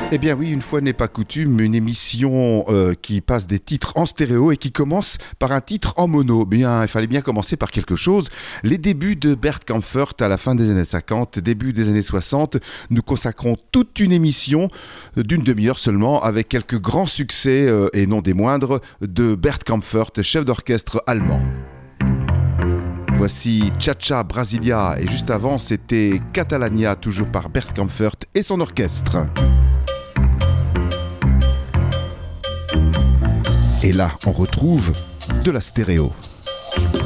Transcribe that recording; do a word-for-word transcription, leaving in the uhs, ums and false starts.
Eh bien oui, une fois n'est pas coutume, une émission euh, qui passe des titres en stéréo et qui commence par un titre en mono. Bien, il fallait bien commencer par quelque chose. Les débuts de Bert Kaempfert à la fin des années cinquante, début des années soixante, nous consacrons toute une émission d'une demi-heure seulement avec quelques grands succès, euh, et non des moindres, de Bert Kaempfert, chef d'orchestre allemand. Voici Cha-Cha Brasilia et juste avant c'était Catalania, toujours par Bert Kaempfert et son orchestre. Et là, on retrouve de la stéréo.